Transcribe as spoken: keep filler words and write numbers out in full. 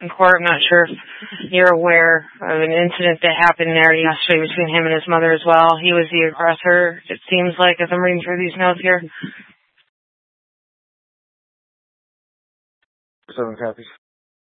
in court. I'm not sure if you're aware of an incident that happened there yesterday between him and his mother as well. He was the aggressor, it seems like, as I'm reading through these notes here. Seven copies.